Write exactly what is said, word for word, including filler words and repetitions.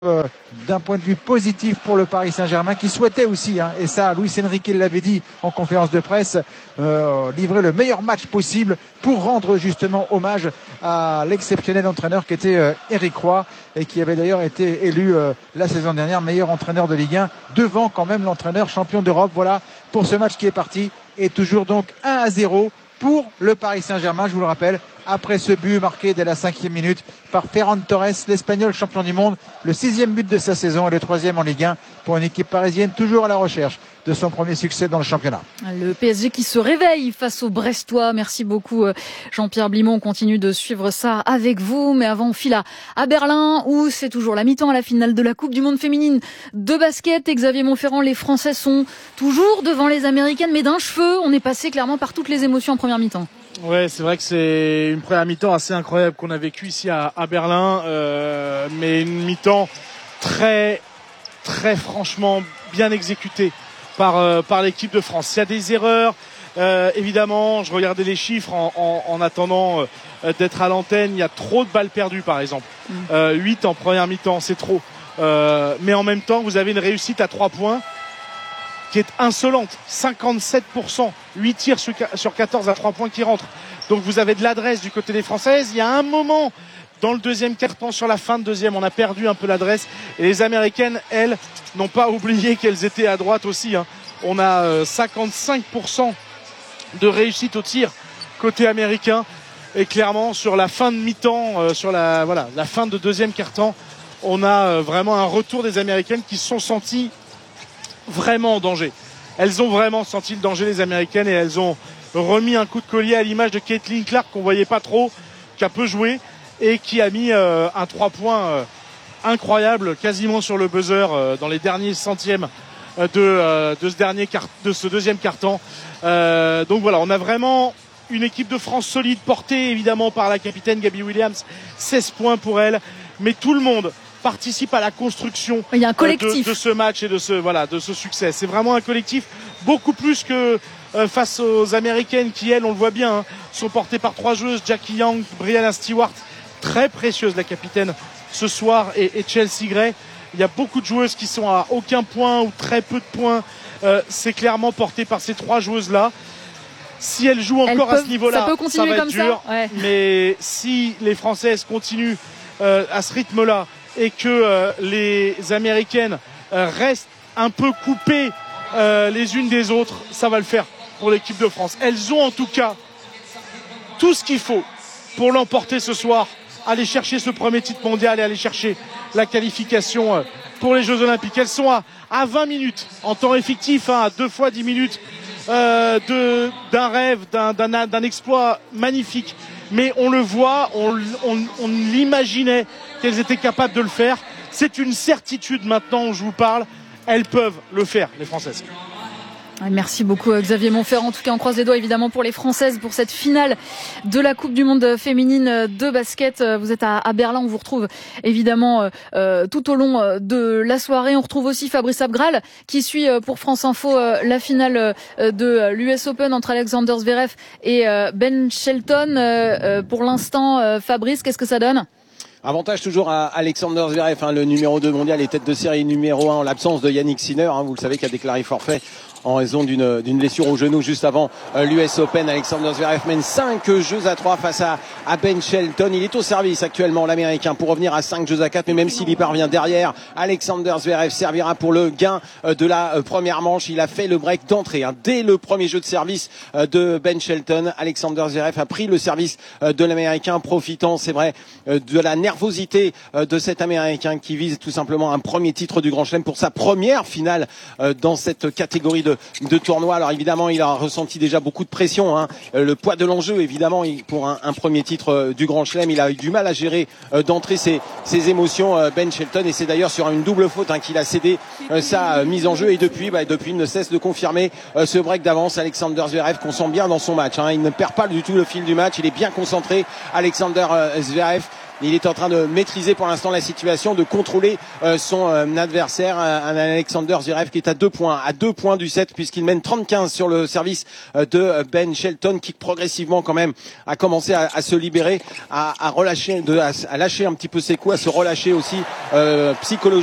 Euh, d'un point de vue positif pour le Paris Saint-Germain qui souhaitait aussi, hein, et ça Luis Enrique l'avait dit en conférence de presse, euh, livrer le meilleur match possible pour rendre justement hommage à l'exceptionnel entraîneur qui était euh, Éric Roy et qui avait d'ailleurs été élu euh, la saison dernière meilleur entraîneur de Ligue un devant quand même l'entraîneur champion d'Europe. Voilà pour ce match qui est parti et toujours donc un à zéro pour le Paris Saint-Germain, je vous le rappelle, après ce but marqué dès la cinquième minute par Ferran Torres, l'Espagnol champion du monde, le sixième but de sa saison et le troisième en Ligue un pour une équipe parisienne toujours à la recherche de son premier succès dans le championnat. Le P S G qui se réveille face aux Brestois. Merci beaucoup Jean-Pierre Blimont. On continue de suivre ça avec vous. Mais avant, on file à, à Berlin où c'est toujours la mi-temps à la finale de la Coupe du Monde féminine de basket. Et Xavier Montferrand, les Français sont toujours devant les Américaines, mais d'un cheveu. On est passé clairement par toutes les émotions en première mi-temps. Ouais, c'est vrai que c'est une première mi-temps assez incroyable qu'on a vécue ici à, à Berlin, euh, mais une mi-temps très, très franchement bien exécutée par euh, par l'équipe de France. Il y a des erreurs, euh, évidemment. Je regardais les chiffres en, en, en attendant euh, d'être à l'antenne. Il y a trop de balles perdues, par exemple. Mmh. Euh, huit en première mi-temps, c'est trop. Euh, mais en même temps, vous avez une réussite à trois points qui est insolente, cinquante-sept pour cent, huit tirs sur quatorze à trois points qui rentrent. Donc vous avez de l'adresse du côté des Françaises. Il y a un moment dans le deuxième quart-temps, sur la fin de deuxième, on a perdu un peu l'adresse. Et les Américaines, elles, n'ont pas oublié qu'elles étaient à droite aussi, hein. On a euh, cinquante-cinq pour cent de réussite au tir côté américain. Et clairement, sur la fin de mi-temps, euh, sur la, voilà, la fin de deuxième quart-temps, on a euh, vraiment un retour des Américaines qui se sont senties vraiment en danger. Elles ont vraiment senti le danger, les Américaines, et elles ont remis un coup de collier à l'image de Caitlin Clark qu'on voyait pas trop, qui a peu joué et qui a mis euh, un trois points euh, incroyable, quasiment sur le buzzer euh, dans les derniers centièmes euh, de, euh, de ce dernier quart, de ce deuxième quart-temps. Euh, donc voilà, on a vraiment une équipe de France solide, portée évidemment par la capitaine Gabby Williams, seize points pour elle, mais tout le monde participe à la construction Il y a un collectif. De, de ce match et de ce, voilà, de ce succès. C'est vraiment un collectif, beaucoup plus que euh, face aux Américaines qui, elles, on le voit bien, hein, sont portées par trois joueuses, Jackie Young, Brianna Stewart, très précieuse la capitaine ce soir, et, et Chelsea Gray. Il y a beaucoup de joueuses qui sont à aucun point ou très peu de points. Euh, c'est clairement porté par ces trois joueuses-là. Si elles jouent encore elles à peuvent, ce niveau-là, ça, peut continuer ça va comme être dur. Ça, ouais. Mais si les Françaises continuent euh, à ce rythme-là, et que euh, les Américaines euh, restent un peu coupées euh, les unes des autres, ça va le faire pour l'équipe de France. Elles ont en tout cas tout ce qu'il faut pour l'emporter ce soir, aller chercher ce premier titre mondial et aller chercher la qualification euh, pour les Jeux Olympiques. Elles sont à, à vingt minutes en temps effectif, hein, à deux fois dix minutes euh, de, d'un rêve, d'un, d'un, d'un exploit magnifique. Mais on le voit, on, on, on l'imaginait qu'elles étaient capables de le faire. C'est une certitude maintenant où je vous parle. Elles peuvent le faire, les Françaises. Merci beaucoup Xavier Montferrand. En tout cas, on croise les doigts évidemment pour les Françaises pour cette finale de la Coupe du Monde féminine de basket. Vous êtes à, à Berlin, on vous retrouve évidemment euh, tout au long de la soirée. On retrouve aussi Fabrice Abgral qui suit pour France Info euh, la finale de l'U S Open entre Alexander Zverev et euh, Ben Shelton. Euh, pour l'instant, euh, Fabrice, qu'est-ce que ça donne ? Avantage toujours à Alexander Zverev, hein, le numéro deux mondial et tête de série numéro un en l'absence de Yannick Sinner, hein, vous le savez, qui a déclaré forfait en raison d'une, d'une blessure au genou juste avant euh, l'U S Open. Alexander Zverev mène cinq jeux à trois face à, à Ben Shelton. Il est au service actuellement, l'Américain, pour revenir à cinq jeux à quatre, mais même s'il y parvient derrière, Alexander Zverev servira pour le gain euh, de la euh, première manche. Il a fait le break d'entrée, hein, dès le premier jeu de service euh, de Ben Shelton. Alexander Zverev a pris le service euh, de l'Américain, profitant, c'est vrai, euh, de la nervosité euh, de cet Américain qui vise tout simplement un premier titre du Grand Chelem pour sa première finale euh, dans cette catégorie de de tournoi. Alors évidemment, il a ressenti déjà beaucoup de pression, hein. Le poids de l'enjeu, évidemment, pour un, un premier titre du Grand Chelem. Il a eu du mal à gérer euh, d'entrée ses, ses émotions, euh, Ben Shelton, et c'est d'ailleurs sur une double faute, hein, qu'il a cédé euh, sa euh, mise en jeu. Et depuis, bah, depuis, il ne cesse de confirmer euh, ce break d'avance. Alexander Zverev, qu'on sent bien dans son match, hein. Il ne perd pas du tout le fil du match. Il est bien concentré. Alexander euh, Zverev, Il est en train de maîtriser pour l'instant la situation, de contrôler euh, son euh, adversaire, un Alexander Zverev qui est à deux points, à deux points du set puisqu'il mène trente quinze sur le service euh, de Ben Shelton qui progressivement quand même a commencé à, à se libérer, à, à relâcher, de, à, à lâcher un petit peu ses coups, à se relâcher aussi euh, psychologiquement.